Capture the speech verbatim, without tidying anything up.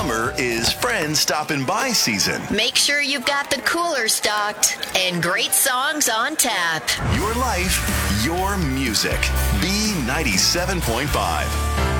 summer is friends stopping by season. Make sure you've got the cooler stocked and great songs on tap. Your life, your music. B ninety-seven point five.